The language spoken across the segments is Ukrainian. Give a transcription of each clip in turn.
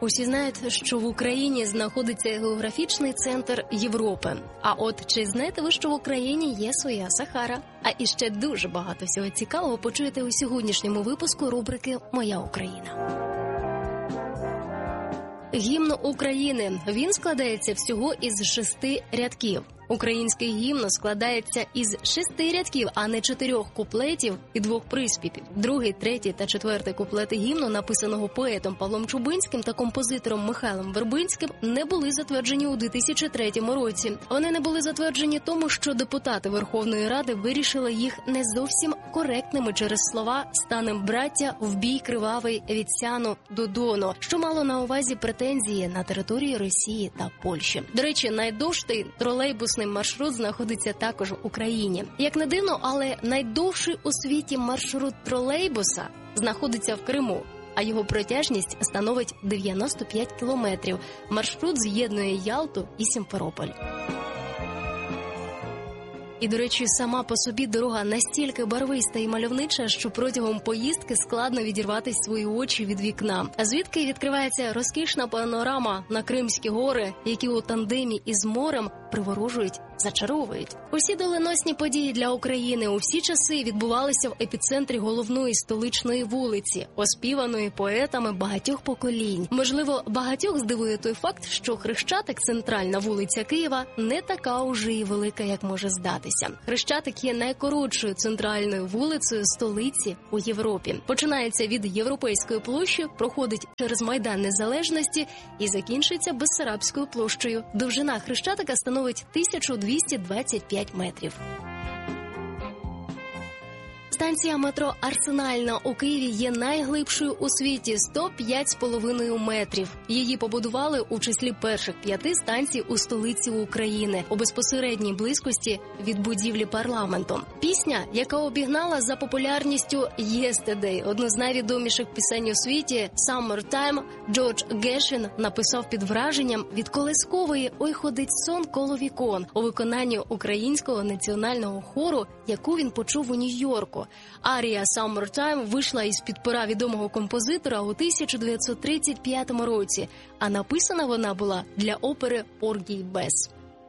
Усі знають, що в Україні знаходиться географічний центр Європи. А от чи знаєте ви, що в Україні є своя Сахара? А іще дуже багато всього цікавого почуєте у сьогоднішньому випуску рубрики «Моя Україна». Гімн України. Він складається всього із 6 рядків. Український гімн складається із 6 рядків, а не 4 куплетів і 2 приспівів. Другий, третій та четвертий куплети гімну, написаного поетом Павлом Чубинським та композитором Михайлом Вербинським, не були затверджені у 2003 році. Вони не були затверджені тому, що депутати Верховної Ради вирішили їх не зовсім коректними через слова «станем браття в бій кривавий від Сяну до Дону», що мало на увазі претензії на території Росії та Польщі. До речі, найдовший тролейбусний маршрут знаходиться також в Україні. Як не дивно, але найдовший у світі маршрут тролейбуса знаходиться в Криму, а його протяжність становить 95 кілометрів. Маршрут з'єднує Ялту і Сімферополь. І, до речі, сама по собі дорога настільки барвиста і мальовнича, що протягом поїздки складно відірвати свої очі від вікна. А звідки відкривається розкішна панорама на Кримські гори, які у тандемі із морем приворожують, зачаровують. Усі доленосні події для України у всі часи відбувалися в епіцентрі головної столичної вулиці, оспіваної поетами багатьох поколінь. Можливо, багатьох здивує той факт, що Хрещатик, центральна вулиця Києва, не така уже і велика, як може здатися. Хрещатик є найкоротшою центральною вулицею столиці у Європі. Починається від Європейської площі, проходить через Майдан Незалежності і закінчується Бессарабською площею. Довжина Хрещатика становить 1225 метрів. Станція метро «Арсенальна» у Києві є найглибшою у світі – 105,5 метрів. Її побудували у числі перших 5 станцій у столиці України, у безпосередній близькості від будівлі парламенту. Пісня, яка обігнала за популярністю «Yesterday», одну з найвідоміших пісень у світі, «Summertime», Джордж Гешвін написав під враженням від колискової «Ой, ходить сон коло вікон» у виконанні українського національного хору, яку він почув у Нью-Йорку. Арія «Summertime» вийшла із-під пера відомого композитора у 1935 році, а написана вона була для опери «Поргі й Бес».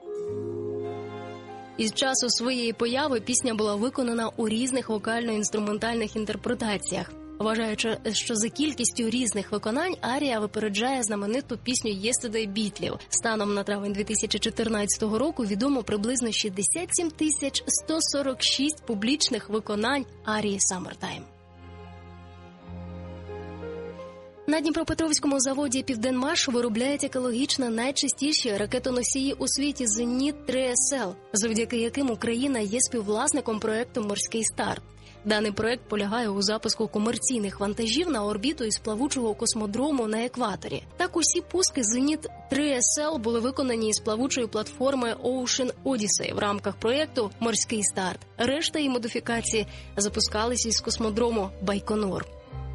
Із часу своєї появи пісня була виконана у різних вокально-інструментальних інтерпретаціях. Вважаючи, що за кількістю різних виконань арія випереджає знамениту пісню «Yesterday» Бітлів. Станом на травень 2014 року відомо приблизно 67 146 публічних виконань арії «Summertime». На Дніпропетровському заводі «Південмаш» виробляють екологічно найчистіші ракетоносії у світі «Зеніт-3СЛ», завдяки яким Україна є співвласником проекту «Морський старт». Даний проект полягає у запуску комерційних вантажів на орбіту із плавучого космодрому на екваторі. Так, усі пуски «Зеніт-3СЛ» були виконані із плавучої платформи Ocean Odyssey в рамках проекту «Морський старт». Решта її модифікації запускалися із космодрому Байконур.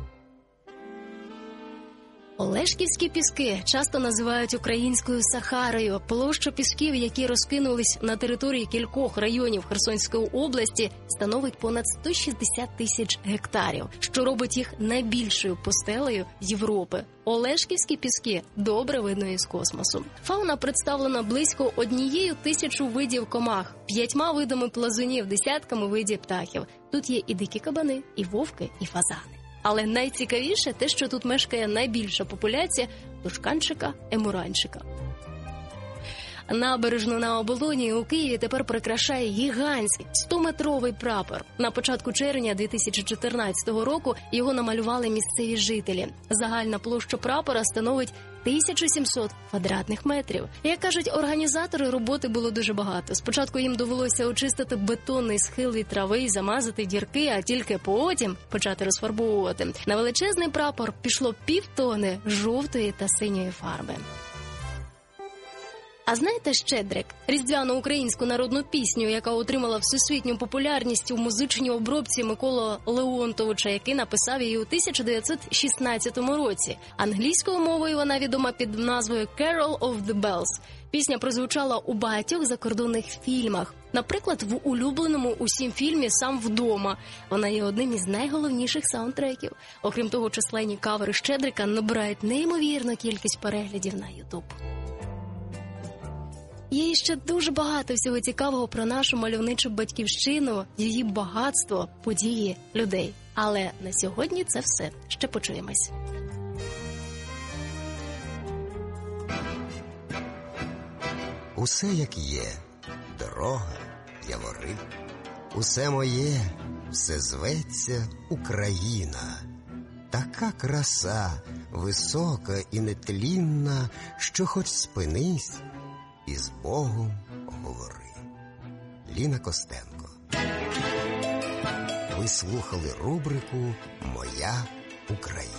Олешківські піски часто називають українською Сахарою. Площа пісків, які розкинулись на території кількох районів Херсонської області, становить понад 160 тисяч гектарів, що робить їх найбільшою пустелею Європи. Олешківські піски добре видно із космосу. Фауна представлена близько 1000 видів комах, 5 видами плазунів, десятками видів птахів. Тут є і дикі кабани, і вовки, і фазани. Але найцікавіше те, що тут мешкає найбільша популяція тушканчика-емуранчика. Набережну на Оболоні у Києві тепер прикрашає гігантський 100-метровий прапор. На початку червня 2014 року його намалювали місцеві жителі. Загальна площа прапора становить 1700 квадратних метрів. Як кажуть організатори, роботи було дуже багато. Спочатку їм довелося очистити бетонний схил від трави, замазати дірки, а тільки потім почати розфарбовувати. На величезний прапор пішло 1,5 тонни жовтої та синьої фарби. А знаєте «Щедрик» – різдвяну українську народну пісню, яка отримала всесвітню популярність у музичній обробці Миколи Леонтовича, який написав її у 1916 році. Англійською мовою вона відома під назвою «Carol of the Bells». Пісня прозвучала у багатьох закордонних фільмах. Наприклад, в улюбленому усім фільмі «Сам вдома». Вона є одним із найголовніших саундтреків. Окрім того, численні кавери «Щедрика» набирають неймовірну кількість переглядів на YouTube. Є ще дуже багато всього цікавого про нашу мальовничу батьківщину, її багатство, події, людей. Але на сьогодні це все. Ще почуємось. Усе як є, дорога, явори, усе моє, все зветься Україна. Така краса, висока і нетлінна, що хоч спинись і з Богом говори. Ліна Костенко. Ви слухали рубрику «Моя Україна».